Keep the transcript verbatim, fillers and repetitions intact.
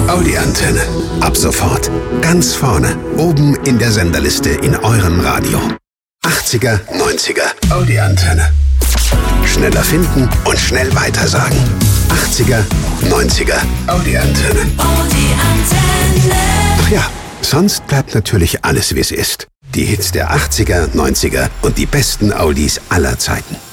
Audi-Antenne. Ab sofort. Ganz vorne. Oben in der Senderliste in eurem Radio. achtziger, neunziger. Audi-Antenne. Schneller finden und schnell weitersagen. achtziger, neunziger. Audi-Antenne. Audi-Antenne. Ach ja, sonst bleibt natürlich alles, wie es ist. Die Hits der achtziger, neunziger und die besten Audis aller Zeiten.